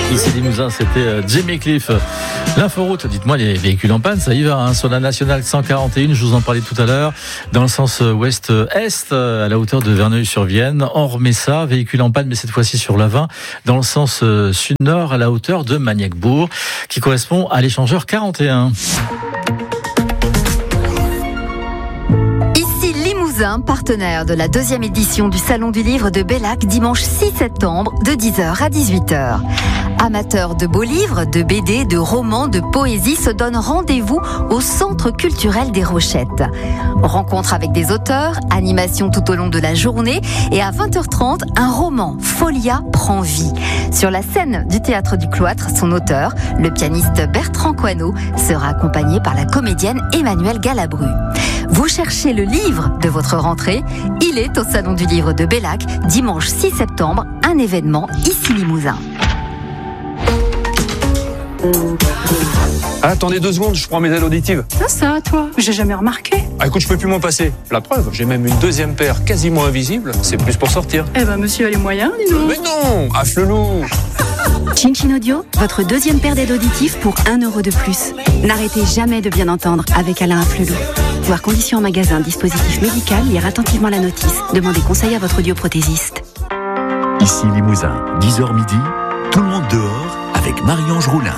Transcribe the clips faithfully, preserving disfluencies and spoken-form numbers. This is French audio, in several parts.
Ici Limousin, c'était Jimmy Cliff. L'inforoute, dites-moi, les véhicules en panne, ça y va, hein, sur la nationale cent quarante et un, je vous en parlais tout à l'heure, dans le sens ouest-est, à la hauteur de Verneuil-sur-Vienne. On remet ça, véhicule en panne, mais cette fois-ci sur la vingt, dans le sens sud-nord, à la hauteur de Magnac-Bourg, qui correspond à l'échangeur quarante et un. Partenaire de la deuxième édition du Salon du Livre de Bellac, dimanche six septembre, de dix heures à dix-huit heures. Amateurs de beaux livres, de B D, de romans, de poésie se donnent rendez-vous au Centre culturel des Rochettes. Rencontre avec des auteurs, animation tout au long de la journée et à vingt heures trente, un roman, Folia, prend vie. Sur la scène du Théâtre du Cloître, son auteur, le pianiste Bertrand Coineau, sera accompagné par la comédienne Emmanuelle Galabru. Vous cherchez le livre de votre rentrée, il est au Salon du Livre de Bellac, dimanche six septembre, un événement ici Limousin. Ah, attendez deux secondes, je prends mes aides auditives. Ah ça, toi, j'ai jamais remarqué. Ah écoute, je peux plus m'en passer. La preuve, j'ai même une deuxième paire quasiment invisible. C'est plus pour sortir. Eh ben, monsieur a les moyens, dis donc. Mais non, affle-loup. Chin Chin Audio, votre deuxième paire d'aides auditives pour un euro de plus. N'arrêtez jamais de bien entendre avec Alain Afflelou. Voir conditions en magasin, dispositif médical, lire attentivement la notice. Demandez conseil à votre audioprothésiste. Ici Limousin, dix heures midi, tout le monde dehors avec Marie-Ange Roulinck.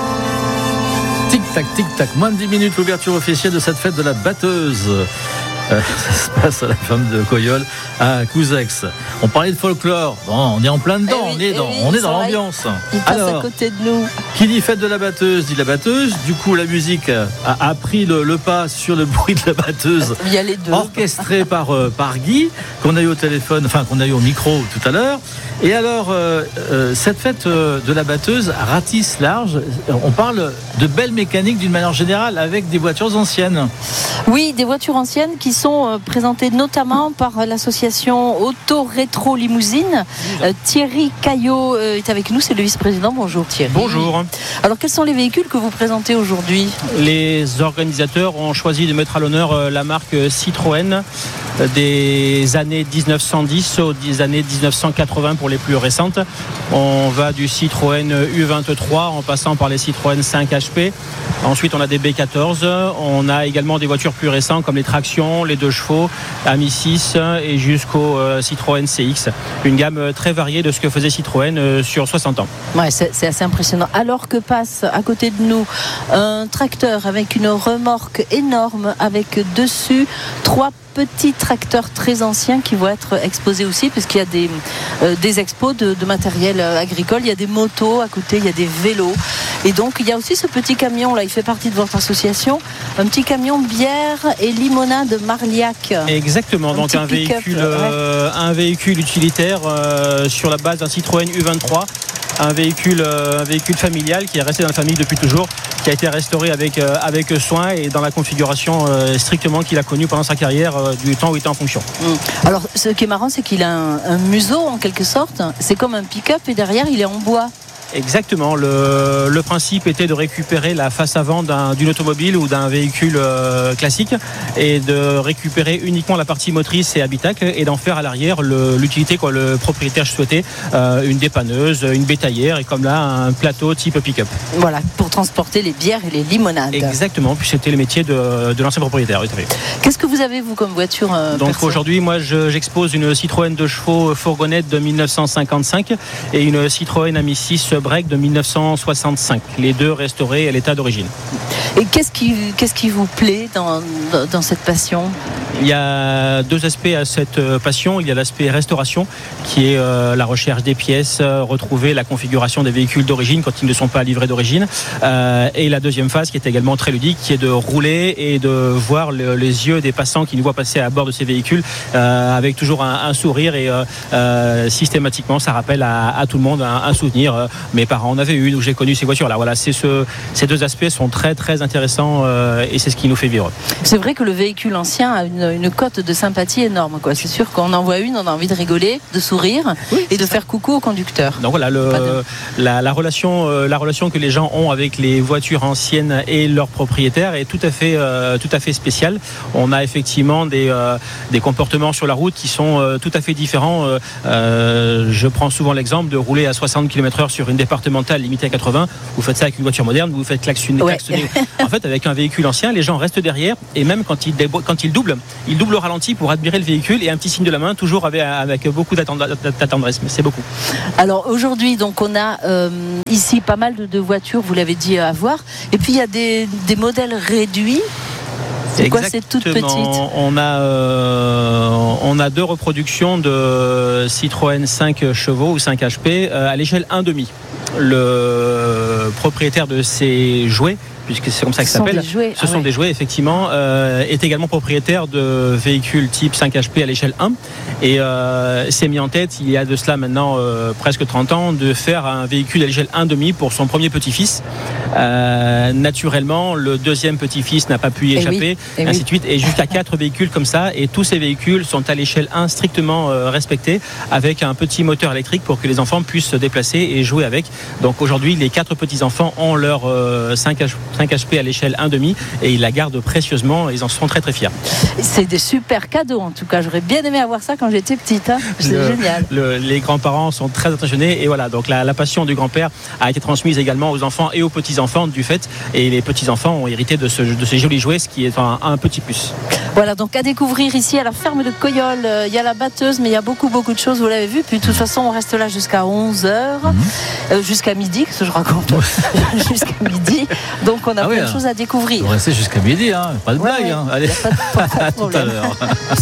Tic-tac, tic-tac, moins de dix minutes, l'ouverture officielle de cette fête de la batteuse. Euh, ça se passe à la ferme de Coyol à Couzex. On parlait de folklore, bon, on est en plein dedans, eh oui, on est dans, eh oui, on est dans vrai. l'ambiance. Il passe Alors, à côté de nous. Qui dit fête de la batteuse dit la batteuse. Du coup, la musique a, a pris le, le pas sur le bruit de la batteuse. Il y a les deux. Orchestré par, euh, par Guy, qu'on a eu au téléphone, enfin qu'on a eu au micro tout à l'heure. Et alors, euh, euh, cette fête euh, de la batteuse ratisse large. On parle de belles mécaniques d'une manière générale avec des voitures anciennes. Oui, des voitures anciennes qui sont euh, présentées notamment par l'association Auto Rétro Limousine. Euh, Thierry Caillot euh, est avec nous, c'est le vice-président. Bonjour Thierry. Bonjour. Alors, quels sont les véhicules que vous présentez aujourd'hui ? Les organisateurs ont choisi de mettre à l'honneur euh, la marque Citroën euh, des années dix-neuf cent dix aux années dix-neuf cent quatre-vingts pour les plus récentes. On va du Citroën U vingt-trois en passant par les Citroën cinq H P. Ensuite, on a des B quatorze. On a également des voitures plus récentes comme les tractions, les deux chevaux, Ami six et jusqu'au euh, Citroën C X. Une gamme très variée de ce que faisait Citroën euh, sur soixante ans. Ouais, c'est, c'est assez impressionnant. Alors que passe à côté de nous un tracteur avec une remorque énorme avec dessus trois petits tracteurs très anciens qui vont être exposés aussi, puisqu'il y a des, euh, des expos de, de matériel agricole, il y a des motos à côté, il y a des vélos. Et donc il y a aussi ce petit camion là, il fait partie de votre association, un petit camion bière et limonade Marliac. Exactement, un donc un véhicule, euh, un véhicule utilitaire euh, sur la base d'un Citroën U vingt-trois. Un véhicule, euh, un véhicule familial qui est resté dans la famille depuis toujours, qui a été restauré avec, euh, avec soin et dans la configuration euh, strictement qu'il a connue pendant sa carrière euh, du temps où il était en fonction. Mmh. Alors ce qui est marrant, c'est qu'il a un, un museau en quelque sorte, c'est comme un pick-up et derrière il est en bois. Exactement, le, le principe était de récupérer la face avant d'un, d'une automobile ou d'un véhicule euh, classique et de récupérer uniquement la partie motrice et habitacle et d'en faire à l'arrière le, l'utilité que le propriétaire souhaitait, euh, une dépanneuse, une bétaillère et comme là un plateau type pick-up. Voilà, pour transporter les bières et les limonades. Exactement, puis c'était le métier de, de l'ancien propriétaire. Oui, qu'est-ce que vous avez vous comme voiture euh, Donc perso aujourd'hui, moi je, j'expose une Citroën deux chevaux fourgonnette de dix-neuf cent cinquante-cinq et une Citroën Ami six break de dix-neuf cent soixante-cinq, les deux restaurés à l'état d'origine. Et qu'est-ce qui, qu'est-ce qui vous plaît dans, dans, dans cette passion ? Il y a deux aspects à cette passion. Il y a l'aspect restauration, qui est euh, la recherche des pièces, euh, retrouver la configuration des véhicules d'origine quand ils ne sont pas livrés d'origine. Euh, et la deuxième phase, qui est également très ludique, qui est de rouler et de voir le, les yeux des passants qui nous voient passer à bord de ces véhicules euh, avec toujours un, un sourire. Et euh, euh, systématiquement, ça rappelle à, à tout le monde un, un souvenir. Euh, mes parents en avaient eu, donc j'ai connu ces voitures-là. Voilà, c'est ce, ces deux aspects sont très très intéressants euh, et c'est ce qui nous fait vivre. C'est vrai que le véhicule ancien a une une cote de sympathie énorme, quoi. C'est sûr qu'on en voit une, on a envie de rigoler, de sourire oui, et de faire coucou au conducteur. Donc voilà, le, de... la, la, relation, euh, la relation que les gens ont avec les voitures anciennes et leurs propriétaires est tout à fait, euh, tout à fait spéciale. On a effectivement des, euh, des comportements sur la route qui sont euh, tout à fait différents. Euh, euh, je prends souvent l'exemple de rouler à soixante kilomètres heure sur une départementale limitée à quatre-vingts. Vous faites ça avec une voiture moderne, vous vous faites klaxonner. Ouais. En fait, avec un véhicule ancien, les gens restent derrière et même quand ils, quand ils doublent, ils doublent au ralenti pour admirer le véhicule et un petit signe de la main, toujours avec, avec beaucoup d'attendresse. Mais c'est beaucoup. Alors aujourd'hui, donc on a euh, ici pas mal de, de voitures, vous l'avez dit, à voir. Et puis il y a des, des modèles réduits. C'est quoi, c'est toute petite? On a, euh, on a deux reproductions de Citroën cinq chevaux ou cinq H P euh, à l'échelle un virgule cinq. Le propriétaire de ces jouets, puisque c'est comme ça que ça s'appelle, ce ah sont ouais. des jouets effectivement, euh, est également propriétaire de véhicules type cinq H P à l'échelle un et euh, s'est mis en tête il y a de cela maintenant euh, presque trente ans de faire un véhicule à l'échelle un virgule cinq pour son premier petit-fils. Euh, naturellement, le deuxième petit-fils n'a pas pu y échapper, et oui, et ainsi oui. de suite, et jusqu'à quatre véhicules comme ça, et tous ces véhicules sont à l'échelle un strictement euh, respectés, avec un petit moteur électrique pour que les enfants puissent se déplacer et jouer avec. Donc aujourd'hui, les quatre petits-enfants ont leur euh, cinq H P à l'échelle un virgule cinq et ils la gardent précieusement, ils en sont très très fiers. C'est des super cadeaux en tout cas, j'aurais bien aimé avoir ça quand j'étais petite, hein. C'est le, génial. Le, les grands-parents sont très attentionnés et voilà, donc la, la passion du grand-père a été transmise également aux enfants et aux petits-enfants du fait, et les petits-enfants ont hérité de, ce, de ces jolis jouets, ce qui est un, un petit plus. Voilà, donc à découvrir ici à la ferme de Coyol, il euh, y a la batteuse, mais il y a beaucoup beaucoup de choses, vous l'avez vu, puis de toute façon on reste là jusqu'à onze heures, mm-hmm. euh, jusqu'à midi, que je raconte, jusqu'à midi, donc on a ah plein oui, de hein. choses à découvrir. On va rester jusqu'à midi, hein. Pas de ouais, blague, ouais. Hein. Allez, pas de, pas de à tout à l'heure.